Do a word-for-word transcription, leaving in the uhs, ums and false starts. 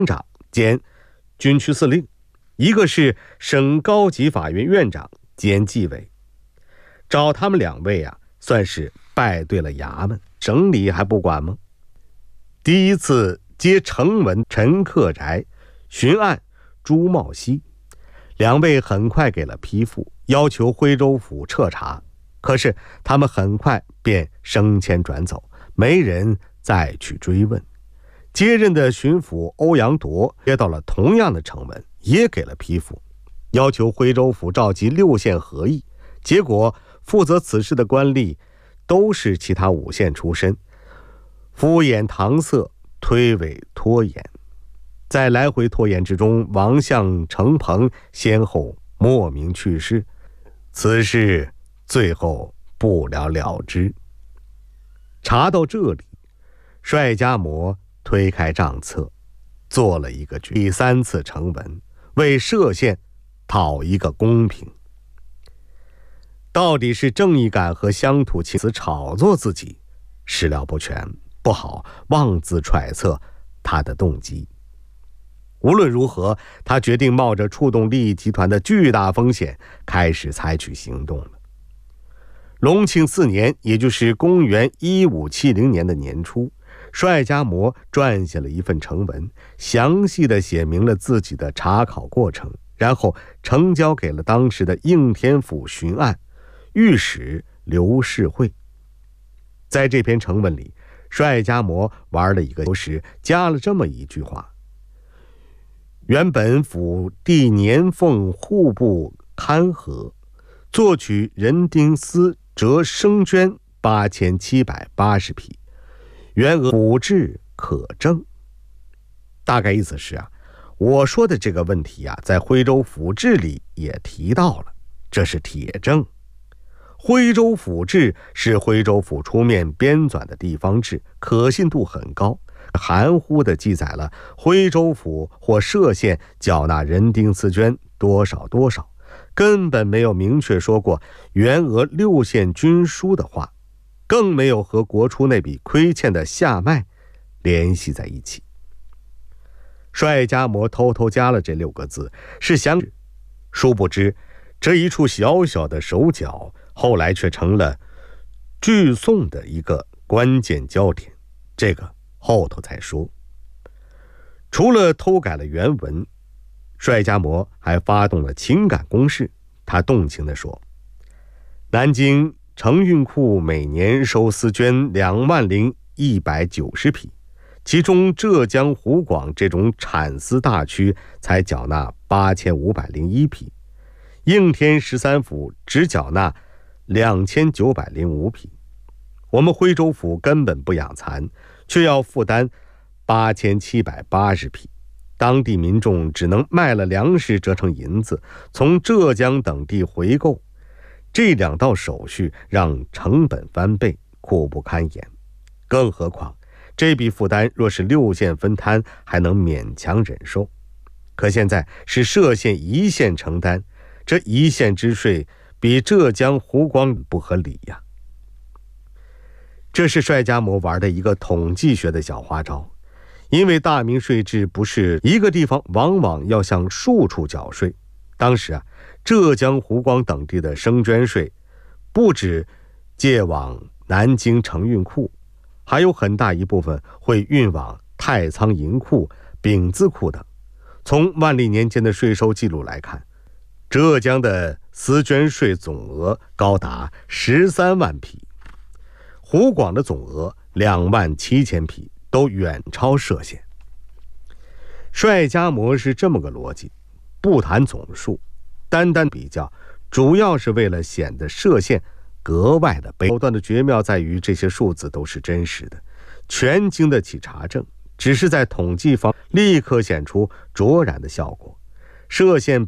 长兼军区司令，一个是省高级法院院长兼纪委。找他们两位啊，算是拜对了衙门，省里还不管吗？第一次接程文、陈克宅，巡案朱茂熙，两位很快给了批复，要求徽州府彻查。可是他们很快便升迁转走，没人再去追问。接任的巡抚欧阳铎接到了同样的呈文，也给了批复，要求徽州府召集六县合议。结果负责此事的官吏都是其他五县出身，敷衍搪塞，推诿拖延。在来回拖延之中，王相、程鹏先后莫名去世，此事最后不了了之。查到这里，帅家模推开账册，做了一个第三次呈文，为歙县讨一个公平。到底是正义感和乡土情思炒作自己，史料不全，不好妄自揣测他的动机。无论如何，他决定冒着触动利益集团的巨大风险，开始采取行动了。隆庆四年，也就是公元一五七零年的年初，帅家模撰写了一份呈文，详细地写明了自己的查考过程，然后呈交给了当时的应天府巡案御史刘世会。在这篇呈文里，帅家模玩了一个时，加了这么一句话：原本府第年俸户部勘核，作取人丁司折生绢八千七百八十匹，原额府制可证。大概意思是啊，我说的这个问题啊，在徽州府志里也提到了，这是铁证。徽州府志是徽州府出面编纂的地方志，可信度很高，含糊地记载了徽州府或歙县缴纳人丁司绢多少多少，根本没有明确说过原额六县均输的话，更没有和国初那笔亏欠的下麦联系在一起。帅家模偷偷加了这六个字，是想，殊不知这一处小小的手脚，后来却成了据送的一个关键焦点，这个后头再说。除了偷改了原文，帅家模还发动了情感攻势。他动情地说，南京承运库每年收丝绢两万零一百九十匹，其中浙江湖广这种产丝大区才缴纳八千五百零一匹，应天十三府只缴纳两千九百零五匹。我们徽州府根本不养蚕，却要负担八千七百八十匹，当地民众只能卖了粮食折成银子，从浙江等地回购。这两道手续让成本翻倍，苦不堪言。更何况这笔负担若是六县分摊，还能勉强忍受。可现在是歙县一县承担，这一县之税比浙江湖广不合理呀。这是帅家模玩的一个统计学的小花招，因为大明税制不是一个地方往往要向数处缴税。当时啊，浙江湖广等地的生绢税不止借往南京承运库，还有很大一部分会运往太仓银库、丙字库等。从万历年间的税收记录来看，浙江的丝绢税总额高达十三万匹，湖广的总额两万七千匹，都远超歙县。帅家模是这么个逻辑，不谈总数，单单比较，主要是为了显得歙县格外的悲。手段的绝妙在于这些数字都是真实的，全经得起查证，只是在统计方立刻显出卓然的效果。歙县